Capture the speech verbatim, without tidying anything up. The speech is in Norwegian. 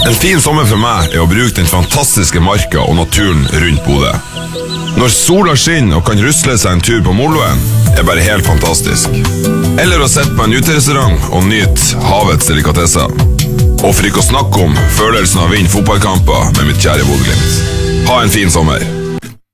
En fin sommer for meg er å bruke den fantastiske marka og naturen rundt Bodø. Når sola skinner og kan rusle seg en tur på Moloen, er bare helt fantastisk. Eller å sette på en uterestaurant og nyte havets delikatesser. Og for ikke å snakke om følelsen av å vinne fotballkamper med mitt kjære Bodø Glimt. Ha en fin sommer.